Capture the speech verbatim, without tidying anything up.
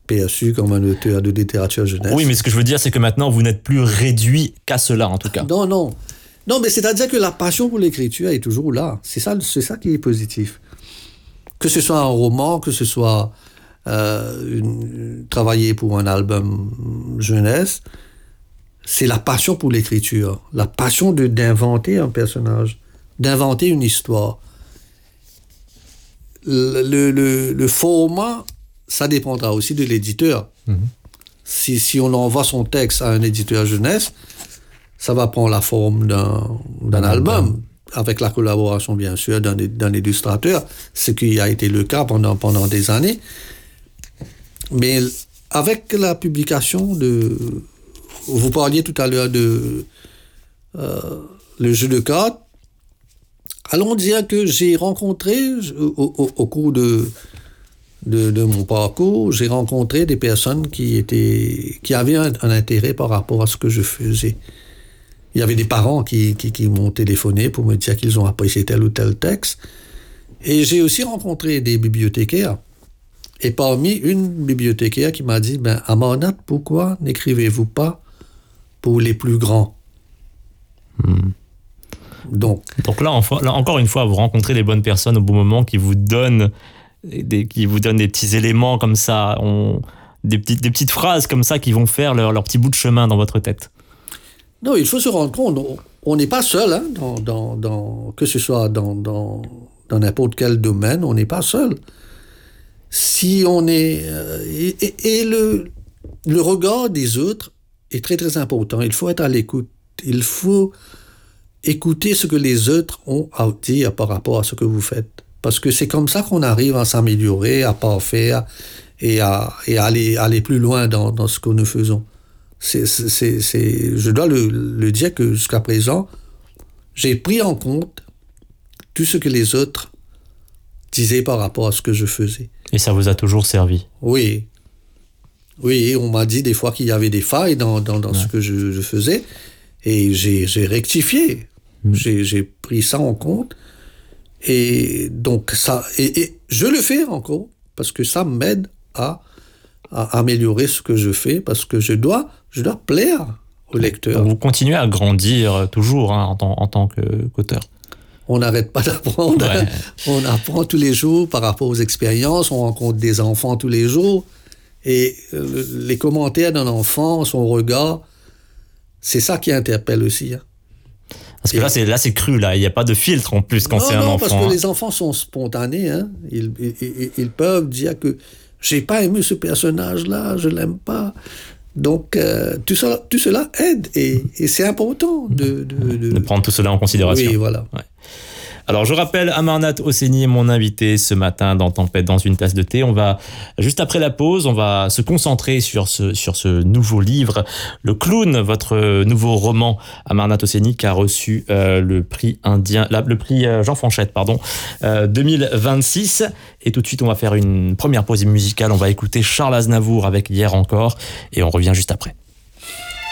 perçu comme un auteur de littérature jeunesse. Oui, mais ce que je veux dire, c'est que maintenant, vous n'êtes plus réduit qu'à cela, en tout cas. Non, non. Non, mais c'est-à-dire que la passion pour l'écriture est toujours là. C'est ça, c'est ça qui est positif. Que ce soit un roman, que ce soit euh, une, travailler pour un album jeunesse, c'est la passion pour l'écriture. La passion de, d'inventer un personnage, d'inventer une histoire. Le, le, le, le format, ça dépendra aussi de l'éditeur. Mmh. Si, si on envoie son texte à un éditeur jeunesse, ça va prendre la forme d'un, d'un album, album, avec la collaboration, bien sûr, d'un, d'un illustrateur, ce qui a été le cas pendant, pendant des années. Mais avec la publication de... Vous parliez tout à l'heure de euh, le jeu de cartes. Allons dire que j'ai rencontré, au, au, au cours de, de, de mon parcours, j'ai rencontré des personnes qui, étaient, qui avaient un, un intérêt par rapport à ce que je faisais. Il y avait des parents qui, qui, qui m'ont téléphoné pour me dire qu'ils ont apprécié tel ou tel texte. Et j'ai aussi rencontré des bibliothécaires. Et parmi une bibliothécaire qui m'a dit, ben, Amarnath, pourquoi n'écrivez-vous pas pour les plus grands? Hmm. Donc, Donc là, enfin, là, encore une fois, vous rencontrez les bonnes personnes au bon moment qui vous donnent des, qui vous donnent des petits éléments comme ça, on, des, petites, des petites phrases comme ça qui vont faire leur, leur petit bout de chemin dans votre tête. Non, il faut se rendre compte, on n'est pas seul, hein, dans, dans, dans, que ce soit dans, dans, dans n'importe quel domaine, on n'est pas seul. Si on est... Euh, et et, et le, le regard des autres est très très important. Il faut être à l'écoute. Il faut écouter ce que les autres ont à dire par rapport à ce que vous faites. Parce que c'est comme ça qu'on arrive à s'améliorer, à parfaire et à, et à aller, aller plus loin dans, dans ce que nous faisons. C'est, c'est, c'est, je dois le, le dire que jusqu'à présent, j'ai pris en compte tout ce que les autres disaient par rapport à ce que je faisais. Et ça vous a toujours servi? Oui. Oui, on m'a dit des fois qu'il y avait des failles dans, dans, dans ouais. ce que je, je faisais. Et j'ai, j'ai rectifié. Mmh. J'ai, j'ai pris ça en compte. Et donc, ça, et, et je le fais encore, parce que ça m'aide à, à améliorer ce que je fais, parce que je dois, je dois plaire au lecteur. Vous continuez à grandir toujours, hein, en, tant, en tant que, qu'auteur. On n'arrête pas d'apprendre. Ouais. On apprend tous les jours par rapport aux expériences. On rencontre des enfants tous les jours. Et euh, les commentaires d'un enfant, son regard, c'est ça qui interpelle aussi. Hein. Parce que et là, c'est, là, c'est cru, là. Il n'y a pas de filtre en plus quand non, c'est un non, enfant. Non, parce que hein. les enfants sont spontanés. Hein. Ils, ils, ils peuvent dire que j'ai pas aimé ce personnage-là, je l'aime pas. Donc, euh, tout, ça, tout cela aide et, et c'est important de, de, de... de prendre tout cela en considération. Oui, voilà. Ouais. Alors, je rappelle, Amarnath Hosseini est mon invité ce matin dans Tempête dans une tasse de thé. On va, juste après la pause, on va se concentrer sur ce, sur ce nouveau livre, Le Clown, votre nouveau roman, Amarnath Hosseini, qui a reçu euh, le prix indien, la, le prix euh, Jean Fanchette, pardon, euh, deux mille vingt-six. Et tout de suite, on va faire une première pause musicale. On va écouter Charles Aznavour avec Hier encore et on revient juste après.